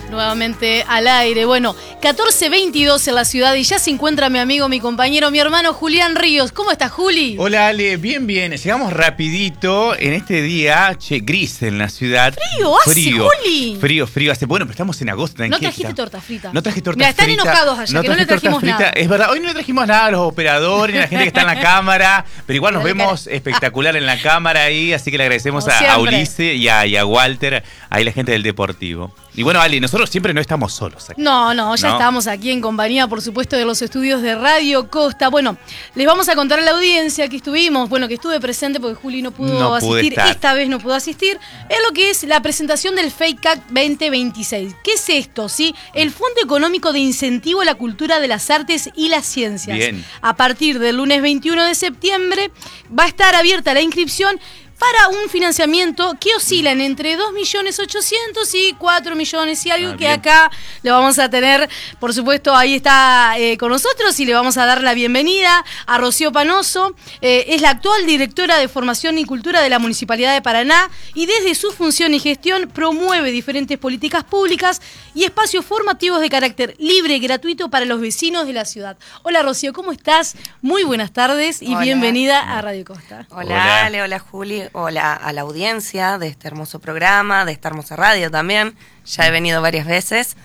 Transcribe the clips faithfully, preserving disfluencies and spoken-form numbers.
nuevamente al aire. Bueno, catorce veintidós en la ciudad y ya se encuentra mi amigo, mi compañero, mi hermano Julián Ríos. ¿Cómo estás, Juli? Hola, Ale. Bien, bien. Llegamos rapidito en este día, che, gris en la ciudad. Frío, hace, frío, Juli. Frío, frío hace. Bueno, pero estamos en agosto. No trajiste torta frita. No traje torta Mira, frita. están enojados allá, no que no le trajimos nada. Es verdad, hoy no le trajimos nada a los operadores, ni a la gente que está en la cámara, pero igual nos Dale, vemos cara. espectacular en la cámara ahí, así que le agradecemos Como a, a siempre. Ulises y a, y a Walter, ahí la gente del Deportivo. Y bueno, Ali, nosotros siempre no estamos solos aquí. No, no, ya ¿No? estamos aquí en compañía, por supuesto, de los estudios de Radio Costa. Bueno, les vamos a contar a la audiencia que estuvimos, bueno, que estuve presente porque Juli no pudo No pude asistir, estar. esta vez no pudo asistir, es lo que es la presentación del FEICAC veinte veintiséis. ¿Qué es esto? ¿Sí? El Fondo Económico de Incentivo a la Cultura de las Artes y las Ciencias. Bien. A partir del lunes veintiuno de septiembre va a estar abierta la inscripción para un financiamiento que oscilan entre dos millones ochocientos mil y cuatro millones y algo, Ah, que bien. acá le vamos a tener, por supuesto, ahí está eh, con nosotros y le vamos a dar la bienvenida a Rocío Panoso. Eh, es la actual directora de Formación y Cultura de la Municipalidad de Paraná y desde su función y gestión promueve diferentes políticas públicas y espacios formativos de carácter libre y gratuito para los vecinos de la ciudad. Hola, Rocío, ¿cómo estás? Muy buenas tardes y Hola. bienvenida a Radio Costa. Hola, Hola. Ale, hola Juli, hola a la audiencia de este hermoso programa, de esta hermosa radio también. Ya he venido varias veces.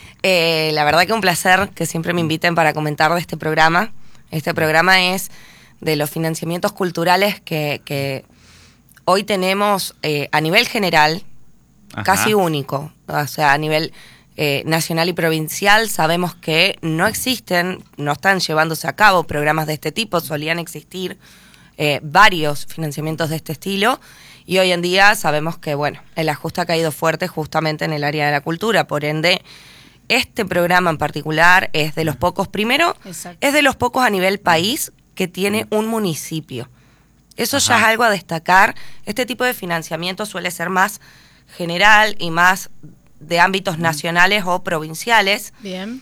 Eh, la verdad que un placer que siempre me inviten para comentar de este programa. Este programa es de los financiamientos culturales que, que hoy tenemos eh, a nivel general, Ajá. casi único. O sea, a nivel eh, nacional y provincial sabemos que no existen, no están llevándose a cabo programas de este tipo, solían existir Eh, varios financiamientos de este estilo y hoy en día sabemos que, bueno, el ajuste ha caído fuerte justamente en el área de la cultura, por ende, este programa en particular es de los pocos, primero, Exacto. es de los pocos a nivel país que tiene un municipio. Eso ya Ajá. es algo a destacar. Este tipo de financiamiento suele ser más general y más de ámbitos nacionales o provinciales. Bien.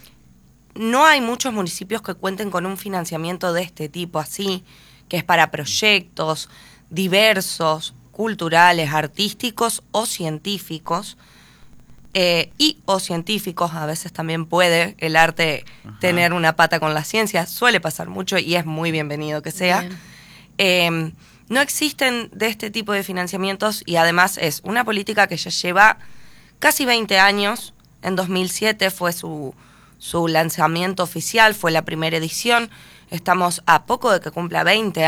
No hay muchos municipios que cuenten con un financiamiento de este tipo así, que es para proyectos diversos, culturales, artísticos o científicos. Eh, y o científicos, a veces también puede el arte Ajá. tener una pata con la ciencia, suele pasar mucho y es muy bienvenido que sea. Bien. Eh, no existen de este tipo de financiamientos y además es una política que ya lleva casi veinte años. En dos mil siete fue su, su lanzamiento oficial, fue la primera edición. Estamos a poco de que cumpla veinte